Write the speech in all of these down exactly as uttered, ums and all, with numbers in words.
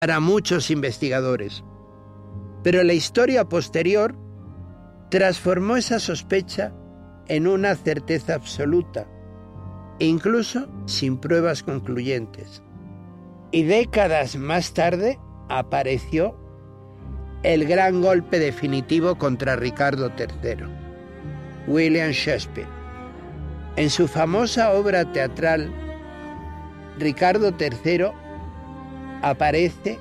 para muchos investigadores. Pero la historia posterior transformó esa sospecha en una certeza absoluta, incluso sin pruebas concluyentes. Y décadas más tarde apareció el gran golpe definitivo contra Ricardo tercero, William Shakespeare. En su famosa obra teatral, Ricardo tercero aparece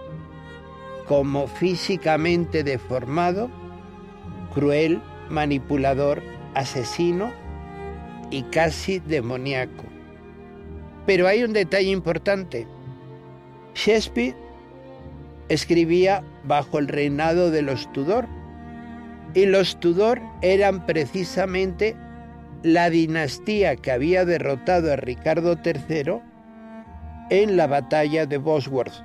como físicamente deformado, cruel, manipulador, asesino y casi demoníaco. Pero hay un detalle importante. Shakespeare escribía bajo el reinado de los Tudor, y los Tudor eran precisamente la dinastía que había derrotado a Ricardo tercero en la batalla de Bosworth.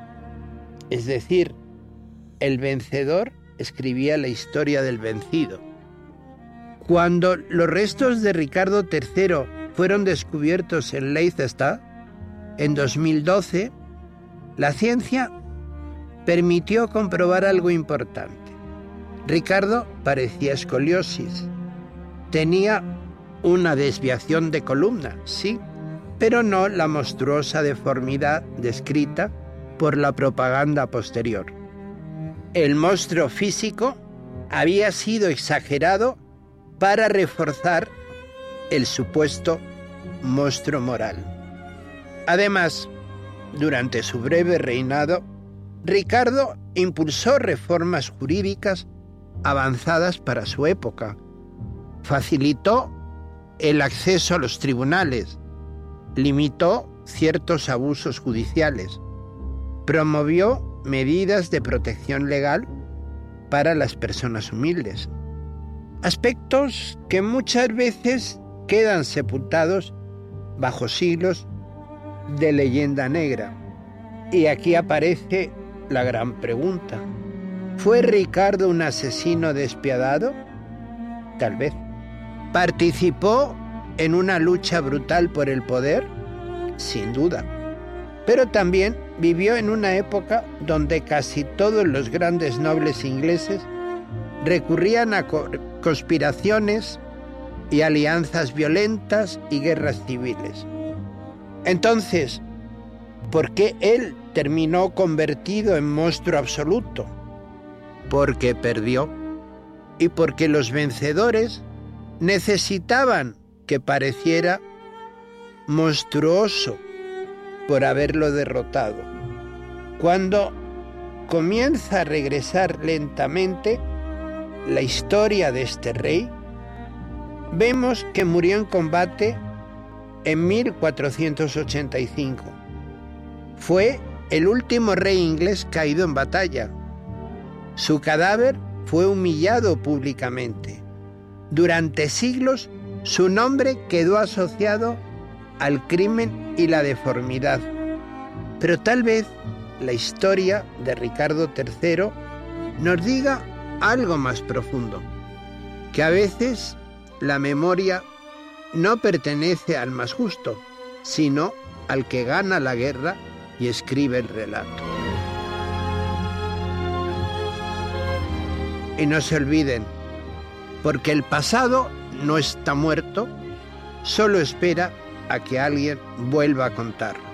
Es decir, el vencedor escribía la historia del vencido. Cuando los restos de Ricardo tercero fueron descubiertos en Leicester, en dos mil doce, la ciencia permitió comprobar algo importante. Ricardo padecía escoliosis. Tenía una desviación de columna, sí, pero no la monstruosa deformidad descrita por la propaganda posterior. El monstruo físico había sido exagerado para reforzar el supuesto monstruo moral. Además, durante su breve reinado, Ricardo impulsó reformas jurídicas avanzadas para su época. Facilitó el acceso a los tribunales, limitó ciertos abusos judiciales, promovió medidas de protección legal para las personas humildes. Aspectos que muchas veces quedan sepultados bajo siglos de leyenda negra. Y aquí aparece la gran pregunta. ¿Fue Ricardo un asesino despiadado? Tal vez. ¿Participó en una lucha brutal por el poder? Sin duda. Pero también vivió en una época donde casi todos los grandes nobles ingleses recurrían a co- conspiraciones y alianzas violentas y guerras civiles. Entonces, ¿por qué él terminó convertido en monstruo absoluto? Porque perdió, y porque los vencedores necesitaban que pareciera monstruoso por haberlo derrotado. Cuando comienza a regresar lentamente la historia de este rey, vemos que murió en combate en mil cuatrocientos ochenta y cinco. Fue el último rey inglés caído en batalla. Su cadáver fue humillado públicamente. Durante siglos, su nombre quedó asociado al crimen y la deformidad. Pero tal vez la historia de Ricardo tercero nos diga algo más profundo, que a veces la memoria no pertenece al más justo, sino al que gana la guerra y escribe el relato. Y no se olviden, porque el pasado no está muerto, solo espera a que alguien vuelva a contarlo.